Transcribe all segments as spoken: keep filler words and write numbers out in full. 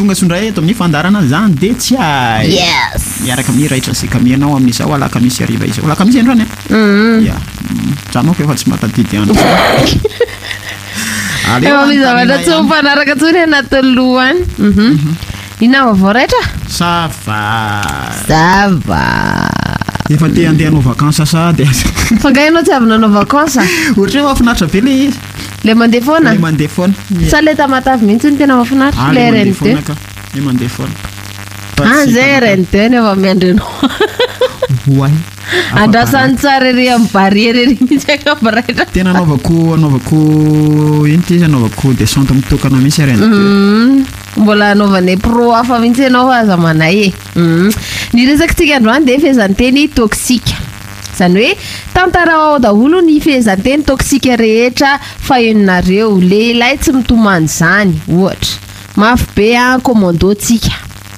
tonga sondray eto amin'ny fandarana zany de tsy ay yes miaraka amin'ny raitra sy kamianao amin'izao alaka misy ariva izao alaka misy androny mhm ya zanoko efa tsy matadidy andro Eo mi zavatra tsy mpanaraka tsony anaty lohany mhm ina vao raitra ça va ça va efa te andeha hanao vacances sa de fangainao tsy avy nanao vacances ohatra mahafinaritra be le izy le mandeha foana le mandeha foana sa le tamatavy mihitsy ny tena mahafinaritra le mandeha rente foana ka le mandeha foana ah zay rente ne va miandrenao Why? Andasan tsara ery amin'ny barrière ery mihitsy akabraitra. Tena anaovako anaovako ino ty anaovako descente mitokana mihitsy reny. Mm. Mbola anaovanay pro hafa mihitsy ianao aza manay e. Mm. Ny resakantsika androany dia fehezanteny toksika. Zany hoe tantara ao daholo ny fehezanteny toksika rehetra fahenonareo lehilahy tsy mitomany zany ohatra. Mafy be a komandontsika.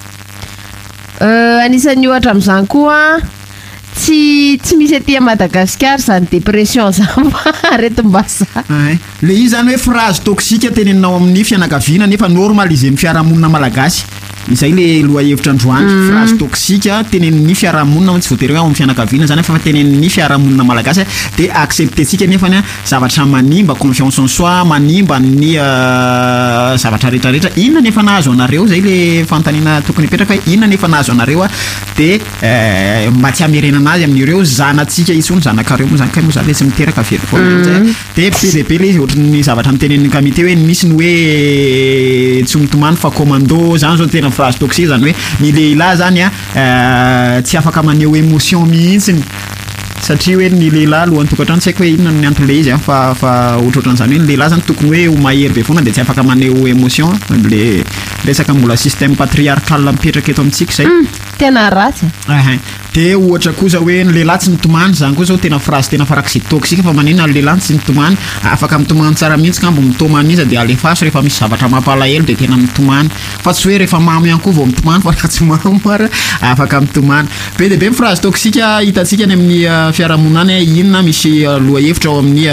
Euh anisan'ny ohatra amin'izany koa tsy tsy misy aty Madagascar zany dépression zany aretim-bazaha. Ai. Le izy zany hoe phrase toxique teneninao amin'ny fianakaviana nefa normaliser fiarahamonina malagasy. Izay le loha hevitra androany mm. phrase toxique tenenin'ny fiarahamonina tsy voatery hoe amin'ny fianakaviana zany fa tenenin'ny fiarahamonina malagasy de accepter-tsika nefa ny zavatra manimba confiance en soi manimba ny uh, zavatra rehetrarehetra inona nefa nahazo anareo zay le fantaniana tokony petraka hoe inona nefa nahazo anareo de uh, mba tsy hamerena anazy amin'ireo zanatsika itsony zanakareo moa zany kai moa zany le tsy miteraka very foana zay de be de be le izy ohatran'ny zavatra mitenenin'ny comité hoe misy ny hoe tsy mitomany fa commando zany zao tena phrase toxique zany hoe ny lehilahy zany a tsy afaka maneho émotion mihitsy satria hoe ny lehilahy alohan'ny tokantrano tsy haiko hoe inona ny antony le izy fa fa ohatrohatran'izany hoe ny lehilahy zany tokony hoe ho mahery be foana de tsy afaka maneho émotion le resaka mbola système patriarcal mipetraka eto amintsika zay tena ratsy aha de ohatra kosa hoe ny lehilahy tsy mitomany zany koa zao tena phrase tena farak'izay toxique fa manina ny lehilahy tsy mitomany afaka mitomany tsara mihitsy kambo mitomany izy de alefaso rehefa misy zavatra mampalahelo de tena mitomany fa tsy hoe rehefa mamy ihany koa vao mitomany fa tsy mamy mara afaka mitomany be de be ny phrase toxique hitatsika any amin'ny fiarahamonina any inona misy loha hevitra ao amin'ny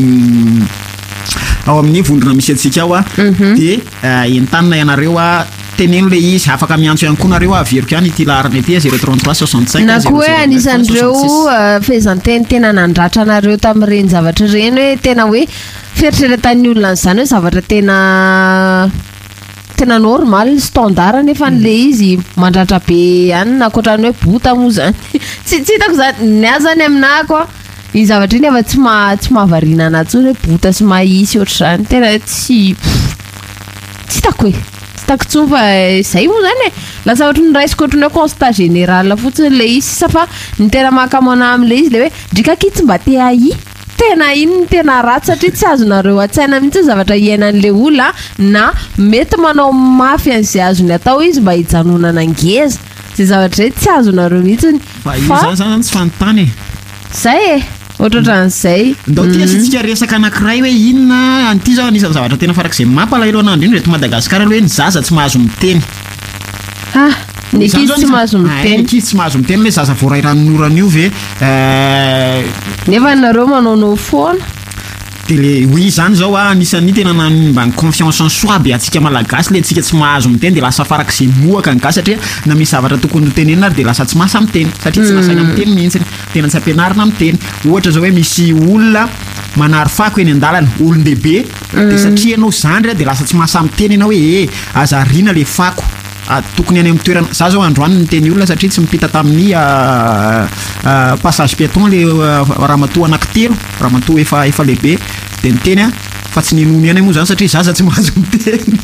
ao amin'ny vondrona misy atsika ao a de entanina ianareo a teneno le izy afaka miantso ihany koa nareo averiko ihany ity laharana ity zéro trente-trois soixante-cinq na koa hoe anisan'ireo fehezanteny tena nandratra anareo tamin'ireny zavatra reny hoe tena hoe fieritreretan'ny olona an'izany hoe zavatra tena tena normal standard nefa le izy mandratra be ihany na koatrany hoe bota moa zany tsy tsy hitako zany ny azany aminako ny zavatra iny efa tsy ma tsy mahavariana anazy hoe bota sy mahisy ohatr'izany tena tsy tsy hitako hoe tak tsofa zay moa zany e lasa ohatry ny raisiko ohatry ny hoe constat général fotsiny le izy safa ny tena mahakamana amin'le izy le hoe drika kitsy mba te ahi tena iny ny tena ratsy satria tsy azonareo atsaina mihitsy zavatra iainan'le olona na mety manao mafy an'izay azony atao izy mba hijanonana ngeza zay zavatra zay tsy azonareo mihitsy fa izany zany tsy fanontany zay e ohatran'izay ndao ty asitsika resaka anankiray hoe inona an'ity zao anisan'ny zavatra tena farak'izay mampalahelo anandro iny reto Madagasikara aloha hoe ny zaza tsy mahazo miteny ah ny ankizy tsy mahazo miteny ankizy tsy mahazo miteny le zaza vao ray ranonorana io ve nefa nareo manaonao foana de le oui zany zao a anisan'ny tena mba ny confiance en soi be atsika malagasy le antsika tsy mahazo miteny de lasa farak'izay mohaka ny gasy satria na misy zavatra tokony hotenenina ary de lasa tsy mahasa miteny satria tsy mahasaina miteny mihitsy tena tsy ampianarina miteny ohatra zao hoe misy olona manary fako eny an-dalana olon-dehibe de satria ianao zandry de lasa tsy mahasa miteny ianao hoe e azarina le fako tokony any amin'ny toerana za zao androany ny teny olona satria tsy mipita tamin'ny passage piéton le ramatoa anankitelo ramatoa efa efa lehibe de ny teny fa tsy ninony any moa zany satria zaza tsy mahazo miteny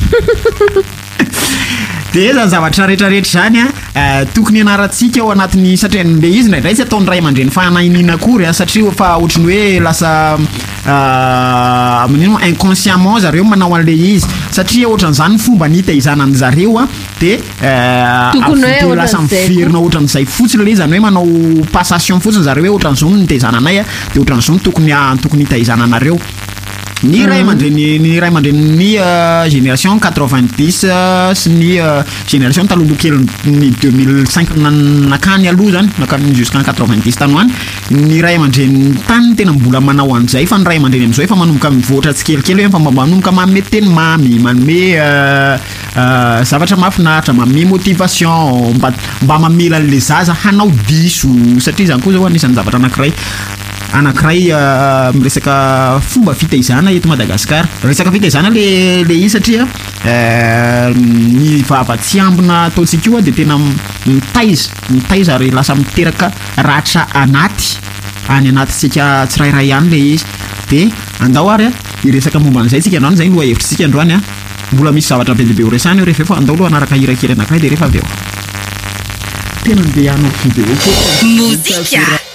de zany zavatra rehetrarehetra zany a tokony ianarantsika ao anatin'ny satria le izy ndray tsy ataon'ny ray aman-dreny fahanahiniana akory a satria fa ohatriny hoe lasa amin'ino inconsciemment zareo manao an'le izy satria ohatran'izany ny fomba ny hitaizanany zareo a de de lasa miverina ohatran'izay fotsiny le izy zany hoe manao passation fotsiny zareo hoe ohatran'izao ny hitaizananay a de ohatran'izao ny tokony tokony hitaizananareo ny ray aman-dreny ny ray aman-dreny génération quatre-vingt-dix sy ny génération talolo kely ny deux mille cinq nakany aloha zany nakany jusqu'en quatre-vingt-dix tany hoany ny ray aman-dreny tany tena mbola manao an'izay fa ny ray aman-dreny amin'izao efa manomboka mivoatra tsikelikely hoe fa mba manomboka manome teny mamy manome zavatra mahafinaritra manome motivation mba mba mamela an'le zaza hanao diso satria zany koa zao anisan'ny zavatra anankiray anankiray miresaka fomba fitaizana eto Madagasikara. Resaka fitaizana le le izy satria ny vava tsy ambina ataontsika io dia tena mitaiza mitaiza ary lasa miteraka ratra anaty any anatintsika tsirairay ihany le izy. Dia andao ary iresaka momba an'izay tsika androany zay loha hevitrintsika androany a mbola misy zavatra be dia be ho resahana io rehefa andao aloha anaraka hira kely anankiray dia rehefa avy eo tena andeha hanao video muzika